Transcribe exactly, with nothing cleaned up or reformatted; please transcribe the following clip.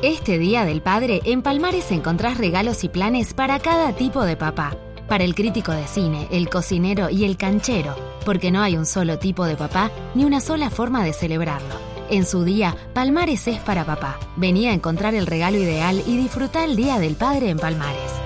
Este Día del Padre, en Palmares encontrás regalos y planes para cada tipo de papá. Para el crítico de cine, el cocinero y el canchero, porque no hay un solo tipo de papá ni una sola forma de celebrarlo. En su día, Palmares es para papá. Vení a encontrar el regalo ideal y disfrutá el Día del Padre en Palmares.